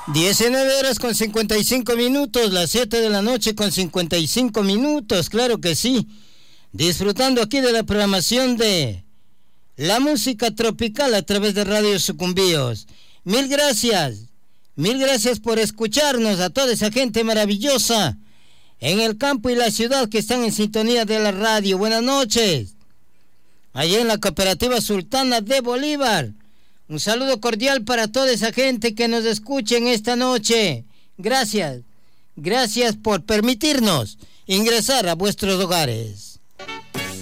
19 horas con 55 minutos, las 7 de la noche con 55 minutos, claro que sí. Disfrutando aquí de la programación de la música tropical a través de Radio Sucumbíos. Mil gracias por escucharnos, a toda esa gente maravillosa en el campo y la ciudad que están en sintonía de la radio. Buenas noches. Allá en la Cooperativa Sultana de Bolívar. Un saludo cordial para toda esa gente que nos escuche en esta noche. Gracias por permitirnos ingresar a vuestros hogares.